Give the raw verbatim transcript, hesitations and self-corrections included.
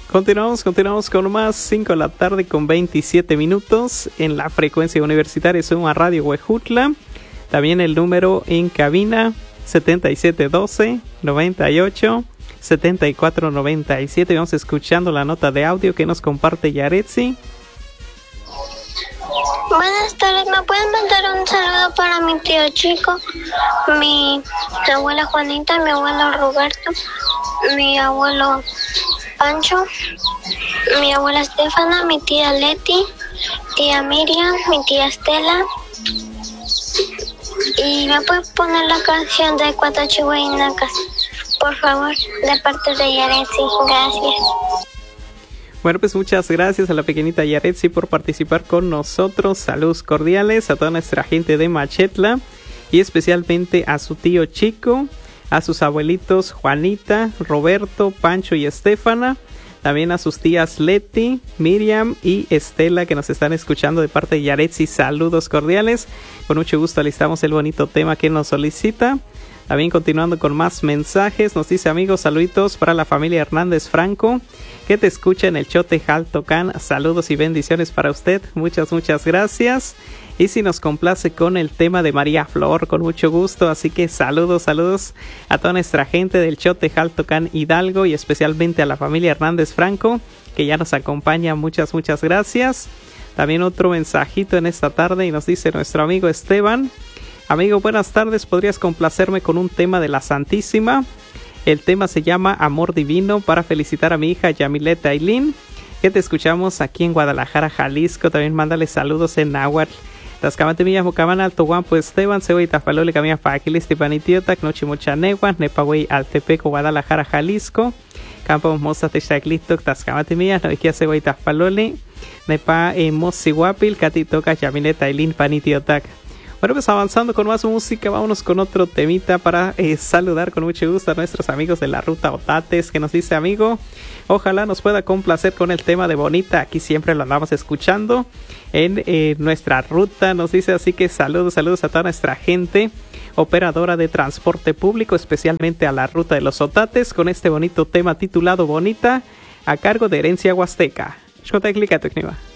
Continuamos, continuamos con más, cinco de la tarde con veintisiete minutos en la frecuencia universitaria Suma Radio Huejutla. También el número en cabina setenta y siete doce, noventa y ocho, setenta y cuatro noventa y siete. Vamos escuchando la nota de audio que nos comparte Yaretsi. Buenas tardes, ¿me pueden mandar un saludo para mi tío Chico, mi abuela Juanita, mi abuelo Roberto, mi abuelo Pancho, mi abuela Estefana, mi tía Leti, tía Miriam, mi tía Estela? Y me pueden poner la canción de Cuatro Chihuahinacas, por favor, de parte de Yaretsi. Gracias. Bueno, pues muchas gracias a la pequeñita Yaretsi por participar con nosotros. Saludos cordiales a toda nuestra gente de Machetla y especialmente a su tío Chico, a sus abuelitos Juanita, Roberto, Pancho y Estefana. También a sus tías Leti, Miriam y Estela que nos están escuchando de parte de Yaretsi. Saludos cordiales. Con mucho gusto listamos el bonito tema que nos solicita. También continuando con más mensajes, nos dice: amigos, saluditos para la familia Hernández Franco, que te escucha en el Chote Jaltocán. Saludos y bendiciones para usted. Muchas, muchas gracias. Y si nos complace con el tema de María Flor, con mucho gusto. Así que saludos, saludos a toda nuestra gente del Chote Jaltocán Hidalgo y especialmente a la familia Hernández Franco, que ya nos acompaña. Muchas, muchas gracias. También otro mensajito en esta tarde y nos dice nuestro amigo Esteban: amigo, buenas tardes, ¿podrías complacerme con un tema de la Santísima? El tema se llama Amor Divino, para felicitar a mi hija Yamilet Ailín, que te escuchamos aquí en Guadalajara, Jalisco. También mándale saludos en náhuatl. Tascamate Milla Mocaman Alto Guampo Esteban, Sehuey Tafalole Camilla Paquilis Tipanitiotac, Nochimochaneguan, Nepahuey Altepeco, Guadalajara, Jalisco. Campo Mosa Textaclistoc, Tascamate Milla, Noikia Sehuey Tafalole, Nepa Mosihuapil, Catitoca Yamilet Ailín Panitiotac. Bueno, pues avanzando con más música, vámonos con otro temita para eh, saludar con mucho gusto a nuestros amigos de la Ruta Otates, que nos dice: amigo, ojalá nos pueda complacer con el tema de Bonita. Aquí siempre lo andamos escuchando en eh, nuestra ruta, nos dice. Así que saludos, saludos a toda nuestra gente operadora de transporte público, especialmente a la Ruta de los Otates, con este bonito tema titulado Bonita, a cargo de Herencia Huasteca. Xcoteclica, Tecniva.